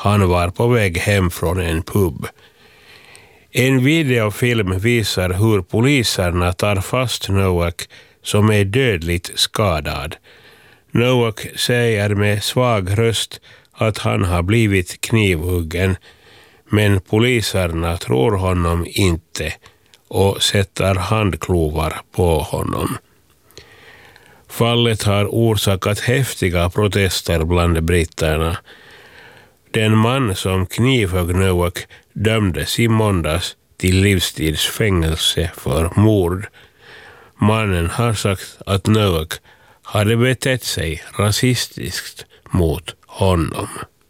Han var på väg hem från en pub. En videofilm visar hur poliserna tar fast Nowak som är dödligt skadad. Nowak säger med svag röst att han har blivit knivhuggen, men poliserna tror honom inte och sätter handklovar på honom. Fallet har orsakat häftiga protester bland britterna. Den man som knivhögg Nowak dömdes i måndags till livstidsfängelse för mord. Mannen har sagt att Nowak hade betett sig rasistiskt mot honom.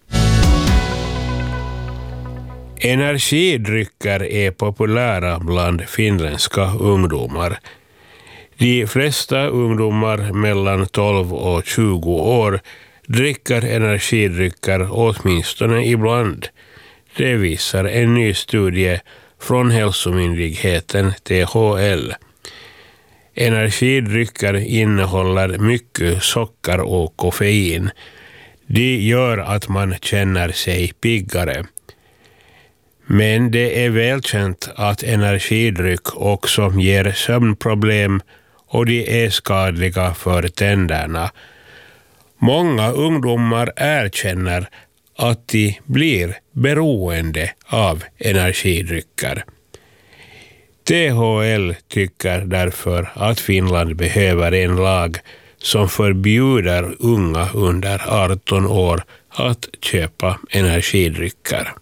Energidrycker är populära bland finländska ungdomar. De flesta ungdomar mellan 12 och 20 år dricker energidrycker åtminstone ibland. Det visar en ny studie från hälsomyndigheten THL. Energidrycker innehåller mycket socker och koffein. Det gör att man känner sig piggare. Men det är välkänt att energidryck också ger sömnproblem och de är skadliga för tänderna. Många ungdomar erkänner att de blir beroende av energidrycker. THL tycker därför att Finland behöver en lag som förbjuder unga under 18 år att köpa energidrycker.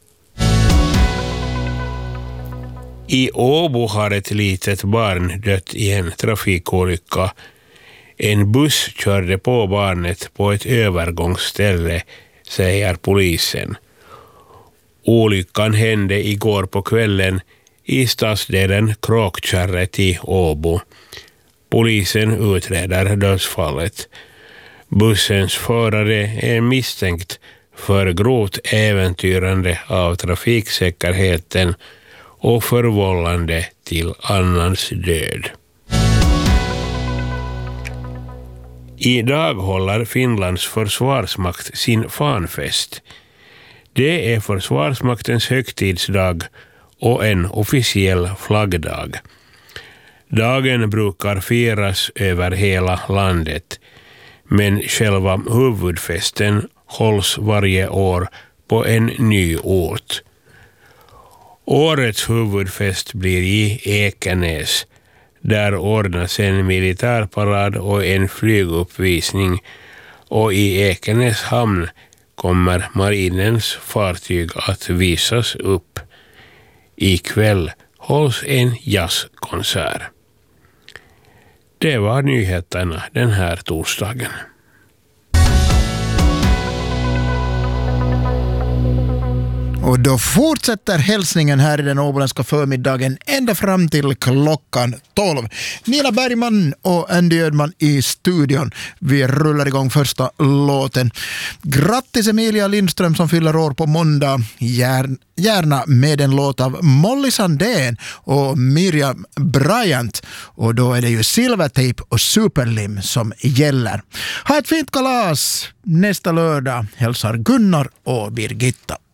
I Åbo har ett litet barn dött i en trafikolycka. En buss körde på barnet på ett övergångsställe, säger polisen. Olyckan hände igår på kvällen i stadsdelen Kråkkärret i Åbo. Polisen utreder dödsfallet. Bussens förare är misstänkt för grovt äventyrande av trafiksäkerheten och förvållande till annans död. Idag håller Finlands försvarsmakt sin fanfest. Det är försvarsmaktens högtidsdag och en officiell flaggdag. Dagen brukar firas över hela landet, men själva huvudfesten hålls varje år på en ny ort. Årets huvudfest blir i Ekenäs. Där ordnas en militärparad och en flyguppvisning, och i Ekenäs hamn kommer marinens fartyg att visas upp. Ikväll hålls en jazzkonsert. Det var nyheterna den här torsdagen. Och då fortsätter hälsningen här i den åboländska förmiddagen ända fram till klockan 12. Nina Bergman och Andy Ödman i studion. Vi rullar igång första låten. Grattis Emilia Lindström som fyller år på måndag. Gärna med en låt av Molly Sandén och Miriam Bryant. Och då är det ju Silvertape och Superlim som gäller. Ha ett fint kalas nästa lördag. Hälsar Gunnar och Birgitta.